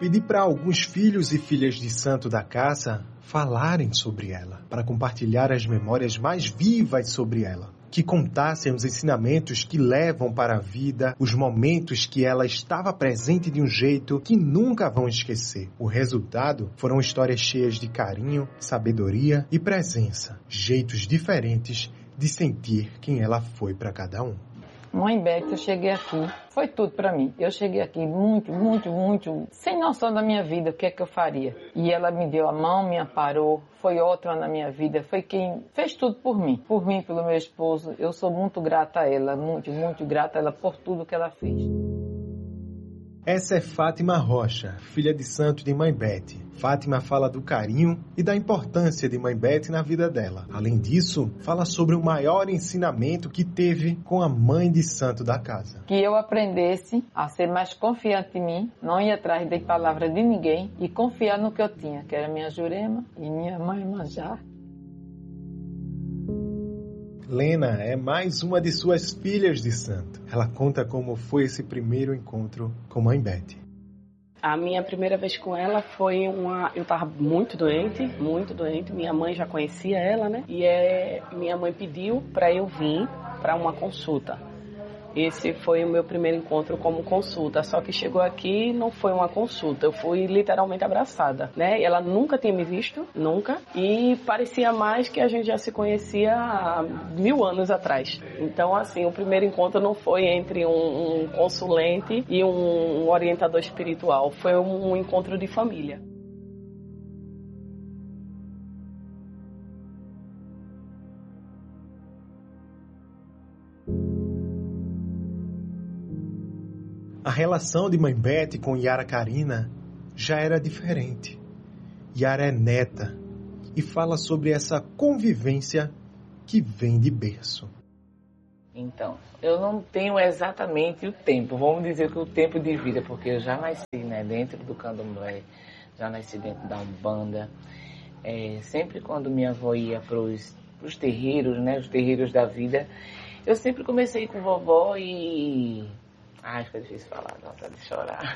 Pedi para alguns filhos e filhas de santo da casa falarem sobre ela, para compartilhar as memórias mais vivas sobre ela, que contassem os ensinamentos que levam para a vida, os momentos que ela estava presente de um jeito que nunca vão esquecer. O resultado foram histórias cheias de carinho, sabedoria e presença, jeitos diferentes de sentir quem ela foi para cada um. Mãe Beth, eu cheguei aqui, foi tudo pra mim. Eu cheguei aqui muito, sem noção da minha vida, o que é que eu faria. E ela me deu a mão, me amparou, foi ótima na minha vida, foi quem fez tudo por mim, pelo meu esposo. Eu sou muito grata a ela, muito grata a ela por tudo que ela fez. Essa é Fátima Rocha, filha de santo de Mãe Beth. Fátima fala do carinho e da importância de Mãe Beth na vida dela. Além disso, fala sobre o maior ensinamento que teve com a mãe de santo da casa. Que eu aprendesse a ser mais confiante em mim, não ir atrás de palavra de ninguém e confiar no que eu tinha, que era minha Jurema e minha mãe Manjá. Lena é mais uma de suas filhas de santo. Ela conta como foi esse primeiro encontro com Mãe Beth. A minha primeira vez com ela foi eu estava muito doente. Minha mãe já conhecia ela, né? E minha mãe pediu para eu vir para uma consulta. Esse foi o meu primeiro encontro como consulta, só que chegou aqui não foi uma consulta, eu fui literalmente abraçada, né? Ela nunca tinha me visto, nunca, e parecia mais que a gente já se conhecia há 1000 anos atrás. Então, assim, o primeiro encontro não foi entre um consulente e um orientador espiritual, foi um encontro de família. A relação de Mãe Beth com Yara Karina já era diferente. Yara é neta e fala sobre essa convivência que vem de berço. Então, eu não tenho exatamente o tempo, vamos dizer que o tempo de vida, porque eu já nasci, né, dentro do candomblé, já nasci dentro da Umbanda. Sempre quando minha avó ia para os terreiros, né, os terreiros da vida, eu sempre comecei com vovó e... Ai, fica difícil falar, dá vontade de chorar.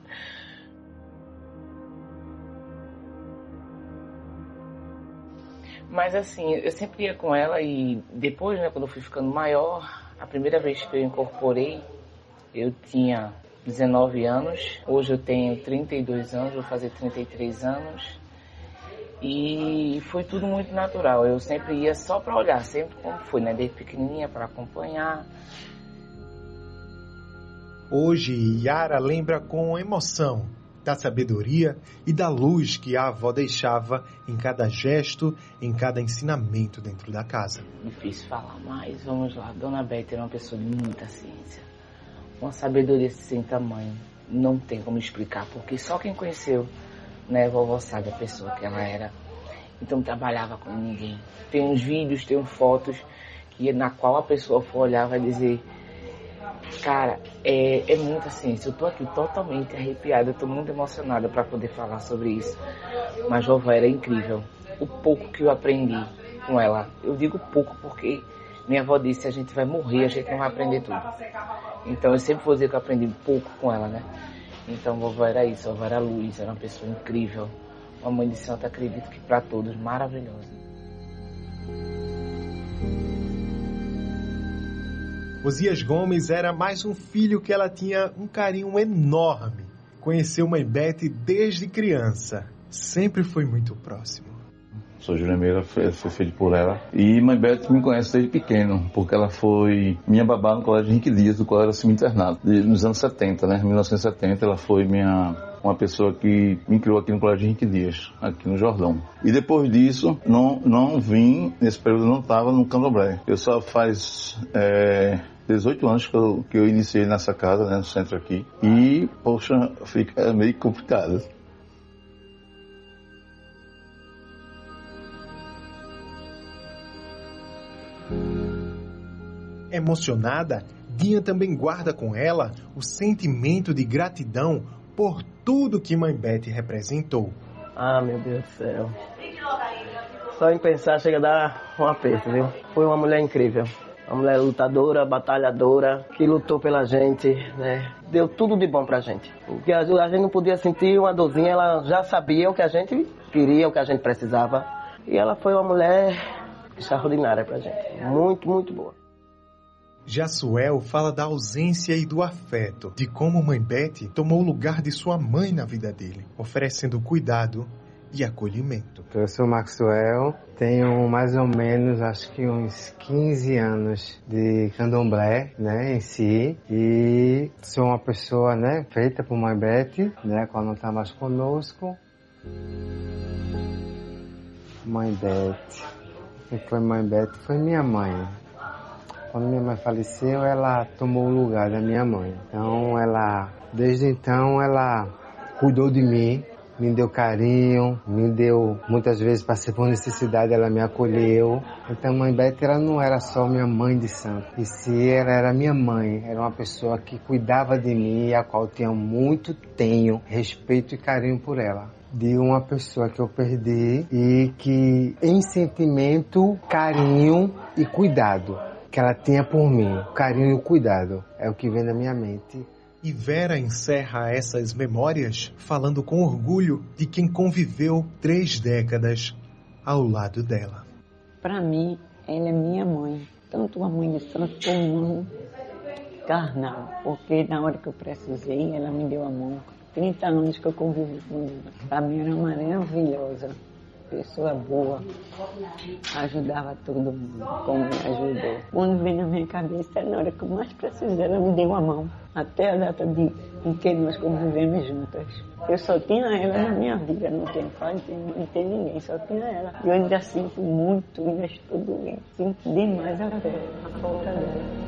Mas assim, eu sempre ia com ela e depois, né, quando eu fui ficando maior, a primeira vez que eu incorporei, eu tinha 19 anos. Hoje eu tenho 32 anos, vou fazer 33 anos. E foi tudo muito natural. Eu sempre ia só para olhar, sempre como foi, né, desde pequenininha, para acompanhar. Hoje, Yara lembra com emoção da sabedoria e da luz que a avó deixava em cada gesto, em cada ensinamento dentro da casa. Difícil falar, mas vamos lá. Dona Beth era uma pessoa de muita ciência. Uma sabedoria sem tamanho. Não tem como explicar, porque só quem conheceu, né, vovó sabe a pessoa que ela era. Então trabalhava com ninguém. Tem uns vídeos, tem fotos na qual a pessoa for olhar vai dizer... Cara, é muita ciência. Eu tô aqui totalmente arrepiada, eu tô muito emocionada para poder falar sobre isso. Mas vovó era incrível. O pouco que eu aprendi com ela, eu digo pouco porque minha avó disse, a gente vai morrer, a gente não vai aprender tudo. Então eu sempre vou dizer que eu aprendi pouco com ela, né? Então vovó era isso, vovó era luz, era uma pessoa incrível. Uma mãe de santo, acredito que para todos, maravilhosa. Osias Gomes era mais um filho que ela tinha um carinho enorme. Conheceu Mãe Beth desde criança. Sempre foi muito próximo. Sou juremeira, foi feito por ela. E Mãe Beth me conhece desde pequeno, porque ela foi minha babá no Colégio Henrique Dias, do Colégio Semi-Internato, nos anos 70, né? Em 1970, ela foi uma pessoa que me criou aqui no Colégio Henrique Dias, aqui no Jordão. E depois disso, não vim, nesse período não estava no candomblé. Eu só faz 18 anos que eu iniciei nessa casa, né, no centro aqui. E, poxa, fica meio complicado. Emocionada, Dinha também guarda com ela o sentimento de gratidão por tudo que Mãe Beth representou. Ah, meu Deus do céu. Só em pensar chega a dar um aperto, viu? Foi uma mulher incrível. Uma mulher lutadora, batalhadora, que lutou pela gente, né? Deu tudo de bom pra gente. Porque a gente não podia sentir uma dorzinha, ela já sabia o que a gente queria, o que a gente precisava. E ela foi uma mulher extraordinária pra gente. Muito, muito boa. Já Suel fala da ausência e do afeto, de como Mãe Beth tomou o lugar de sua mãe na vida dele, oferecendo cuidado e acolhimento. Eu sou Maxwell, tenho mais ou menos, acho que uns 15 anos de candomblé, né, em si, e sou uma pessoa, né, feita por Mãe Beth, né, quando não está mais conosco. Mãe Beth, quem foi Mãe Beth? Foi minha mãe. Quando minha mãe faleceu, ela tomou o lugar da minha mãe. Então, desde então, ela cuidou de mim, me deu carinho, me deu, muitas vezes passei por necessidade, ela me acolheu. Então, Mãe Beth, ela não era só minha mãe de santo, e sim, ela era minha mãe, era uma pessoa que cuidava de mim, a qual tenho respeito e carinho por ela. De uma pessoa que eu perdi e que, em sentimento, carinho e cuidado que ela tinha por mim, o carinho e o cuidado, é o que vem na minha mente. E Vera encerra essas memórias falando com orgulho de quem conviveu 3 décadas ao lado dela. Para mim, ela é minha mãe, tanto a mãe de santo como mãe carnal, porque na hora que eu precisei, ela me deu a mão. 30 anos que eu convivi com ela. Para mim era maravilhosa, pessoa boa, ajudava todo mundo, como me ajudou. Quando vem na minha cabeça, na hora que eu mais precisei, ela me deu a mão. Até a data em que nós convivemos juntas. Eu só tinha ela na minha vida, não tenho pai, não tem ninguém, só tinha ela. Eu ainda sinto muito, ainda estou doente, sinto demais a falta dela.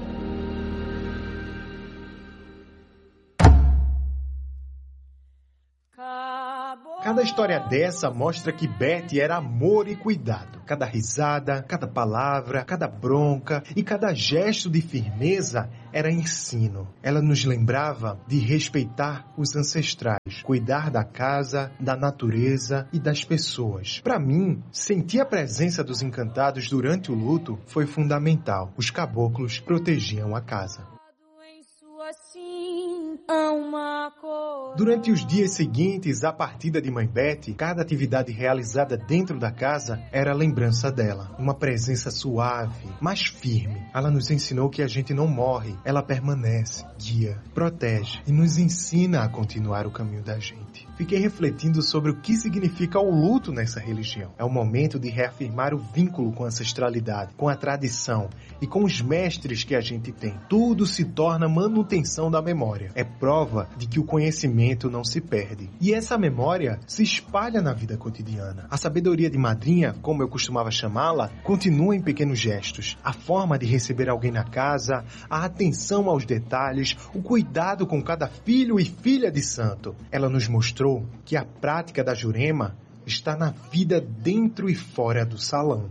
Cada história dessa mostra que Beth era amor e cuidado. Cada risada, cada palavra, cada bronca e cada gesto de firmeza era ensino. Ela nos lembrava de respeitar os ancestrais, cuidar da casa, da natureza e das pessoas. Para mim, sentir a presença dos encantados durante o luto foi fundamental. Os caboclos protegiam a casa. Durante os dias seguintes à partida de Mãe Beth, cada atividade realizada dentro da casa era a lembrança dela. Uma presença suave, mas firme. Ela nos ensinou que a gente não morre, ela permanece, guia, protege e nos ensina a continuar o caminho da gente. Fiquei refletindo sobre o que significa o luto nessa religião. É o momento de reafirmar o vínculo com a ancestralidade, com a tradição e com os mestres que a gente tem. Tudo se torna manutenção da memória. É prova de que o conhecimento não se perde. E essa memória se espalha na vida cotidiana. A sabedoria de madrinha, como eu costumava chamá-la, continua em pequenos gestos. A forma de receber alguém na casa, a atenção aos detalhes, o cuidado com cada filho e filha de santo. Ela nos mostrou que a prática da Jurema está na vida dentro e fora do salão.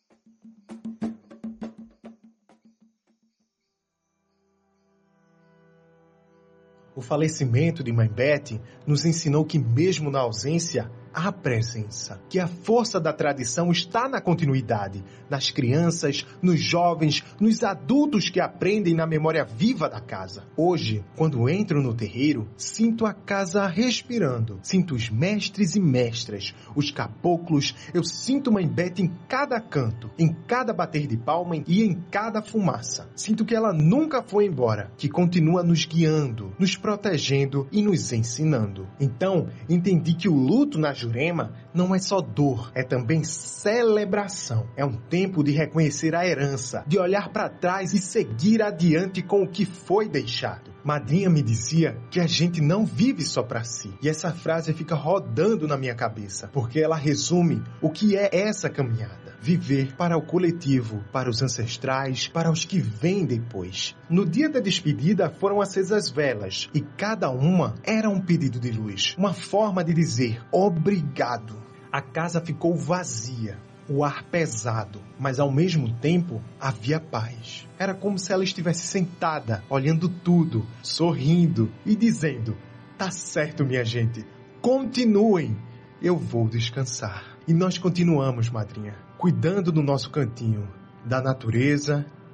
O falecimento de Mãe Beth nos ensinou que mesmo na ausência, há presença. Que a força da tradição está na continuidade, nas crianças, nos jovens, nos adultos que aprendem na memória viva da casa. Hoje, quando entro no terreiro, sinto a casa respirando. Sinto os mestres e mestras, os caboclos. Eu sinto Mãe Beth em cada canto, em cada bater de palma e em cada fumaça. Sinto que ela nunca foi embora, que continua nos guiando, nos protegendo e nos ensinando. Então, entendi que o luto na Jurema não é só dor, é também celebração. É um tempo de reconhecer a herança, de olhar para trás e seguir adiante com o que foi deixado. Madrinha me dizia que a gente não vive só para si. E essa frase fica rodando na minha cabeça, porque ela resume o que é essa caminhada. Viver para o coletivo, para os ancestrais, para os que vêm depois. No dia da despedida foram acesas velas e cada uma era um pedido de luz, uma forma de dizer obrigado. A casa ficou vazia, o ar pesado, mas ao mesmo tempo havia paz. Era como se ela estivesse sentada, olhando tudo, sorrindo e dizendo: "Tá certo, minha gente, continuem, eu vou descansar." E nós continuamos, madrinha, cuidando do nosso cantinho, da natureza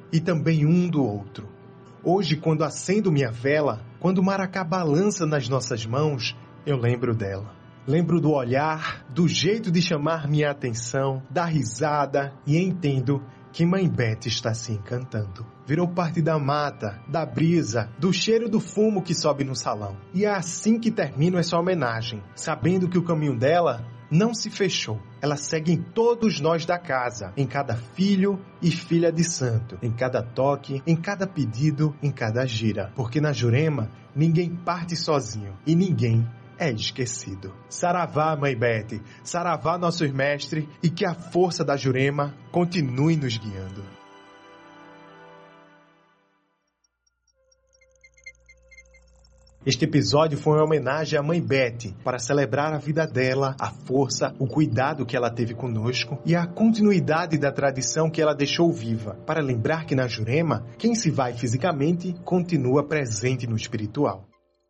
e também um do outro. Hoje, quando acendo minha vela, quando o maracá balança nas nossas mãos, eu lembro dela. Lembro do olhar, do jeito de chamar minha atenção, da risada e entendo que Mãe Beth está se encantando. Virou parte da mata, da brisa, do cheiro do fumo que sobe no salão. E é assim que termino essa homenagem, sabendo que o caminho dela não se fechou. Ela segue em todos nós da casa, em cada filho e filha de santo, em cada toque, em cada pedido, em cada gira. Porque na Jurema, ninguém parte sozinho e ninguém é esquecido. Saravá, Mãe Beth, saravá, nossos mestres, e que a força da Jurema continue nos guiando. Este episódio foi uma homenagem à Mãe Beth, para celebrar a vida dela, a força, o cuidado que ela teve conosco e a continuidade da tradição que ela deixou viva, para lembrar que na Jurema, quem se vai fisicamente continua presente no espiritual.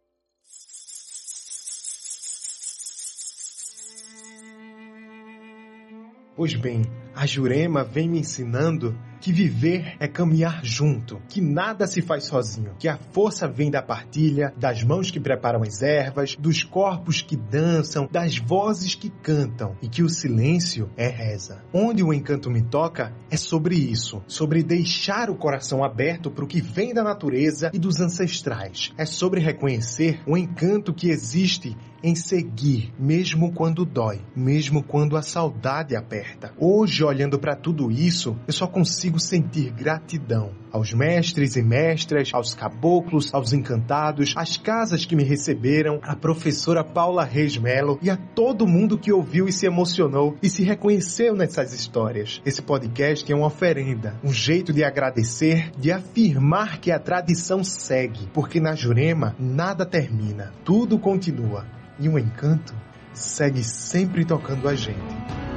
Pois bem, a Jurema vem me ensinando que viver é caminhar junto, que nada se faz sozinho, que a força vem da partilha, das mãos que preparam as ervas, dos corpos que dançam, das vozes que cantam e que o silêncio é reza. Onde o encanto me toca é sobre isso, sobre deixar o coração aberto para o que vem da natureza e dos ancestrais. É sobre reconhecer o encanto que existe em seguir, mesmo quando dói, mesmo quando a saudade aperta. Hoje, olhando para tudo isso, eu só consigo sentir gratidão aos mestres e mestras, aos caboclos, aos encantados, às casas que me receberam, à professora Paula Reis Melo e a todo mundo que ouviu e se emocionou e se reconheceu nessas histórias. Esse podcast é uma oferenda, um jeito de agradecer, de afirmar que a tradição segue, porque na Jurema nada termina, tudo continua. E o encanto segue sempre tocando a gente.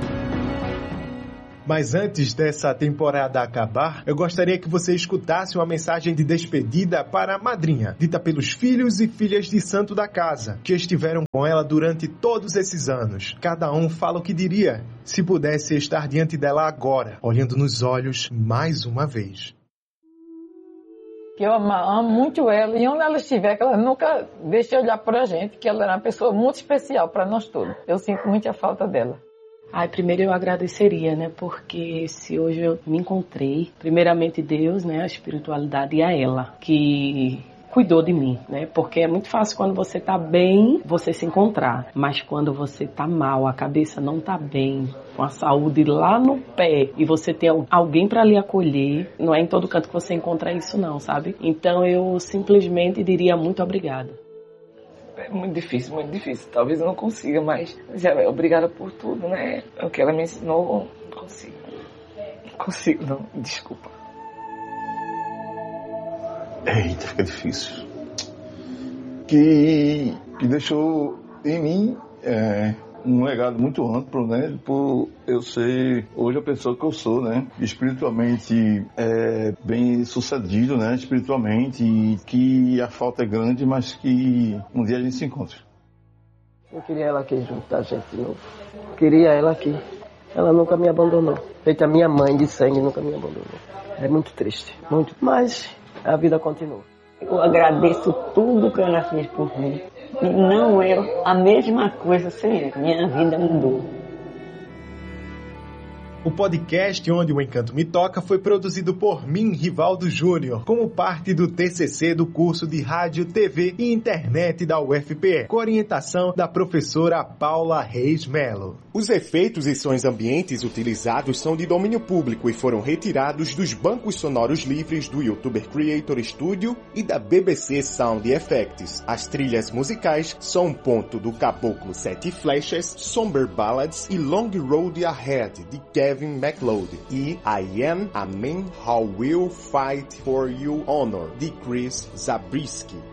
Mas antes dessa temporada acabar, eu gostaria que você escutasse uma mensagem de despedida para a madrinha, dita pelos filhos e filhas de santo da casa, que estiveram com ela durante todos esses anos. Cada um fala o que diria, se pudesse estar diante dela agora, olhando nos olhos mais uma vez. Que eu amo muito ela, e onde ela estiver, que ela nunca deixe olhar pra gente, que ela era uma pessoa muito especial para nós todos. Eu sinto muita falta dela. Primeiro eu agradeceria, né, porque se hoje eu me encontrei, primeiramente Deus, né, a espiritualidade e a ela, que cuidou de mim, né, porque é muito fácil quando você tá bem, você se encontrar, mas quando você tá mal, a cabeça não tá bem, com a saúde lá no pé, e você tem alguém para lhe acolher, não é em todo canto que você encontra isso não, sabe? Então eu simplesmente diria muito obrigada. É muito difícil, muito difícil. Talvez eu não consiga, mas obrigada por tudo, né? O que ela me ensinou, não consigo. Não consigo, não. Desculpa. Eita, fica difícil. Que deixou em mim um legado muito amplo, né? Por eu ser hoje a pessoa que eu sou, né? Espiritualmente bem sucedido, né? Espiritualmente, e que a falta é grande, mas que um dia a gente se encontra. Eu queria ela aqui junto da gente de novo. Queria ela aqui. Ela nunca me abandonou. Feita minha mãe de sangue, nunca me abandonou. É muito triste, muito. Mas a vida continua. Eu agradeço tudo que ela fez por mim. E não é a mesma coisa sem ela. Minha vida mudou. O podcast Onde o Encanto Me Toca foi produzido por mim, Rivaldo Júnior, como parte do TCC do curso de Rádio, TV e Internet da UFPE, com orientação da professora Paula Reis Melo. Os efeitos e sons ambientes utilizados são de domínio público e foram retirados dos bancos sonoros livres do YouTuber Creator Studio e da BBC Sound Effects. As trilhas musicais são um ponto do Caboclo Sete Flechas, Somber Ballads e Long Road Ahead, de Kevin MacLeod, e I Am a Man Who Will Fight for Your Honor, de Chris Zabriskie.